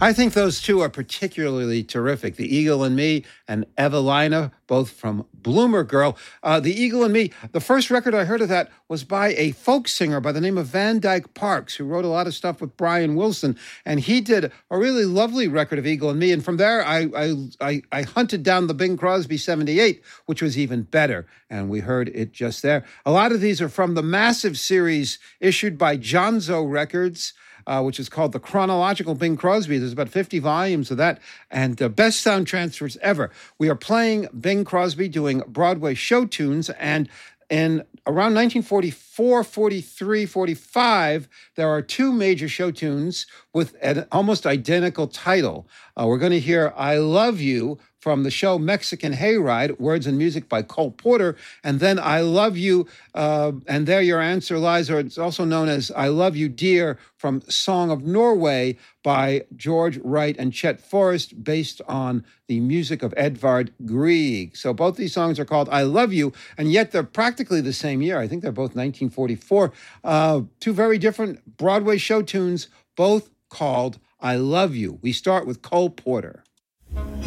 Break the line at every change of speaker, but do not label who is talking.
I think those two are particularly terrific. The Eagle and Me and Evelina, both from Bloomer Girl. The Eagle and Me, the first record I heard of that was by a folk singer by the name of Van Dyke Parks, who wrote a lot of stuff with Brian Wilson. And he did a really lovely record of Eagle and Me. And from there, I hunted down the Bing Crosby 78, which was even better. And we heard it just there. A lot of these are from the massive series issued by Jonzo Records, which is called The Chronological Bing Crosby. There's about 50 volumes of that, and best sound transfers ever. We are playing Bing Crosby doing Broadway show tunes, and in around 1944, 43, 45, there are two major show tunes with an almost identical title. We're going to hear I Love You from the show Mexican Hayride, words and music by Cole Porter, and then I Love You, and There Your Answer Lies, or it's also known as I Love You Dear from Song of Norway by George Wright and Chet Forrest, based on the music of Edvard Grieg. So both these songs are called I Love You, and yet they're practically the same year. I think they're both 1944. Two very different Broadway show tunes, both called I Love You. We start with Cole Porter.